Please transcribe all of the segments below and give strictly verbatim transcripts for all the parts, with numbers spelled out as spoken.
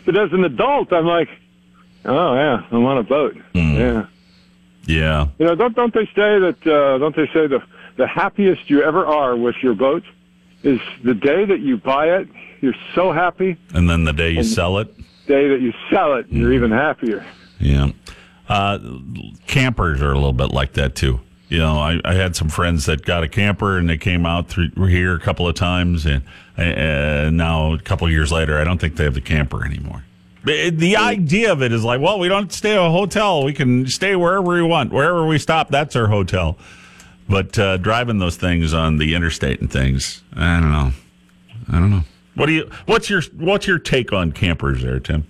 But as an adult, I'm like, oh yeah, I'm on a boat. Mm. Yeah. Yeah. You know, don't don't they say that? Uh, don't they say the the happiest you ever are with your boat is the day that you buy it? You're so happy. And then the day you and sell it. The day that you sell it, you're even happier. Yeah. Uh, campers are a little bit like that too. You know, I, I had some friends that got a camper and they came out through here a couple of times, and uh, now a couple of years later, I don't think they have the camper anymore. The idea of it is like, well, we don't stay at a hotel. We can stay wherever we want. Wherever we stop, that's our hotel. But uh, driving those things on the interstate and things, I don't know. I don't know. What do you? What's your What's your take on campers there, Tim?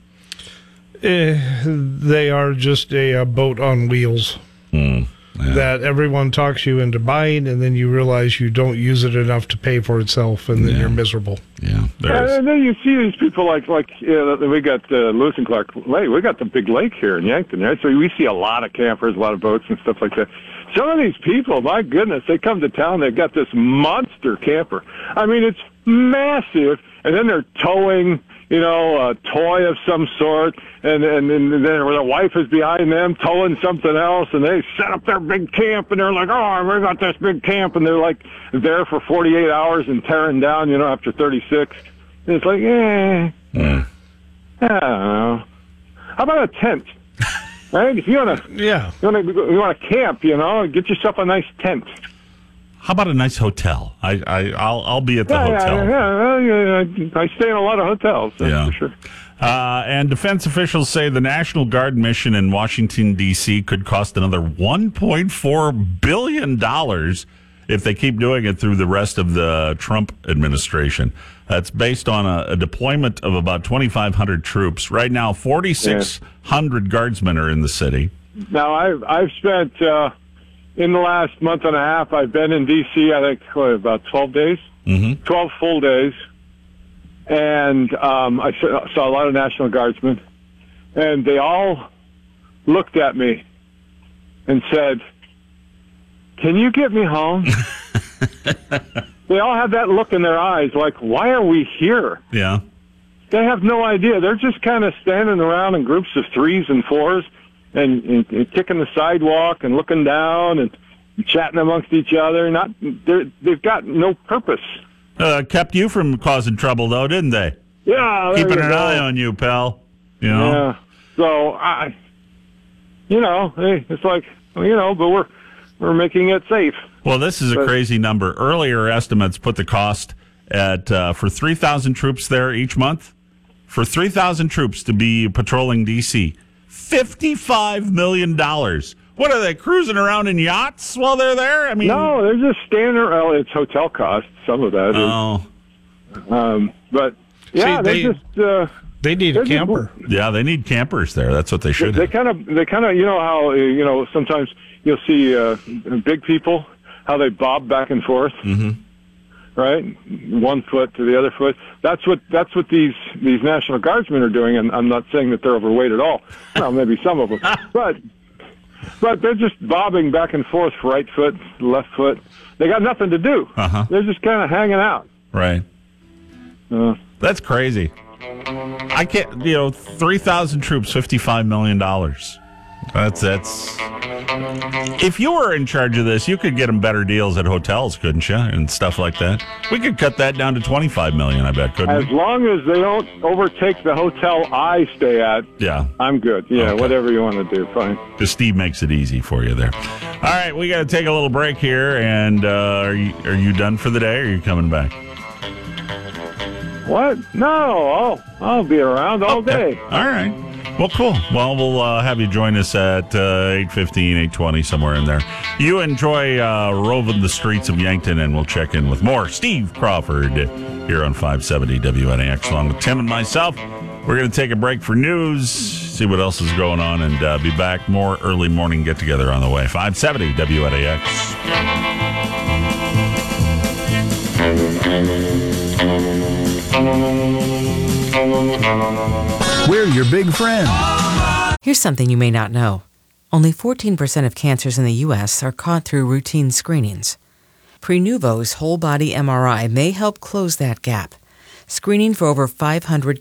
Uh, they are just a, a boat on wheels mm, yeah. that everyone talks you into buying, and then you realize you don't use it enough to pay for itself, and then yeah. you're miserable. Yeah, and, and then you see these people like like you know, we got uh, Lewis and Clark Lake. We got the big lake here in Yankton, right? So we see a lot of campers, a lot of boats and stuff like that. Some of these people, my goodness, they come to town. They've got this monster camper. I mean, it's massive, and then they're towing, you know, a toy of some sort, and and, and then their wife is behind them towing something else, and they set up their big camp, and they're like, oh, we got this big camp, and they're like there for forty-eight hours and tearing down, you know, after thirty-six. And it's like, eh, mm. I don't know. How about a tent? Right? If you want to, yeah, you want to, you want to camp, you know, get yourself a nice tent. How about a nice hotel? I, I, I'll, I'll be at the yeah, hotel. Yeah, yeah, yeah, I stay in a lot of hotels. That's yeah, for sure. Uh, and defense officials say the National Guard mission in Washington, D C could cost another one point four billion dollars if they keep doing it through the rest of the Trump administration. That's based on a, a deployment of about twenty-five hundred troops. Right now, forty-six hundred yeah. guardsmen are in the city. Now, I've, I've spent, uh, in the last month and a half, I've been in D C, I think, what, about twelve days? Mm-hmm. twelve full days. And um, I saw a lot of National Guardsmen. And they all looked at me and said, can you get me home? They all had that look in their eyes, like, why are we here? Yeah. They have no idea. They're just kind of standing around in groups of threes and fours and, and, and kicking the sidewalk and looking down and chatting amongst each other. Not, they've got no purpose. Uh, kept you from causing trouble, though, didn't they? Yeah. Keeping an go. eye on you, pal. You know? Yeah. So, I, you know, hey, it's like, you know, but we're, we're making it safe. Well, this is a but, crazy number. Earlier estimates put the cost at uh, for three thousand troops there each month. For three thousand troops to be patrolling D C, fifty-five million dollars. What are they, cruising around in yachts while they're there? I mean, no, they're just standing around. Well, it's hotel costs, some of that. Oh. Is. Um, but, yeah, See, they, they just... Uh, they need a camper. Just, yeah, they need campers there. That's what they should They have. kind of, they kind of, you know how, you know, sometimes you'll see uh, big people, how they bob back and forth, mm-hmm. right? One foot to the other foot. That's what that's what these these National Guardsmen are doing, and I'm not saying that they're overweight at all. Well, maybe some of them, but but they're just bobbing back and forth, right foot, left foot. They got nothing to do. Uh-huh. They're just kind of hanging out. Right. Uh, That's crazy. I can't, you know, three thousand troops, fifty-five million dollars. That's, that's, if you were in charge of this, you could get them better deals at hotels, couldn't you? And stuff like that. We could cut that down to twenty-five million dollars, I bet, couldn't as we? long as they don't overtake the hotel I stay at, yeah, I'm good. Yeah, okay. Whatever you want to do, fine. Because Steve makes it easy for you there. All right, we got to take a little break here, and uh, are you are you done for the day, or are you coming back? What? No, I'll, I'll be around all okay. day. All right. Well, cool. Well, we'll uh, have you join us at uh, eight fifteen, eight twenty, somewhere in there. You enjoy uh, roving the streets of Yankton, and we'll check in with more Steve Crawford here on five seventy W N A X, along with Tim and myself. We're going to take a break for news, see what else is going on, and uh, be back. More early morning get-together on the way. five seventy W N A X. We're your big friend. Here's something you may not know. Only fourteen percent of cancers in the U S are caught through routine screenings. Prenuvo's whole-body M R I may help close that gap. Screening for over five hundred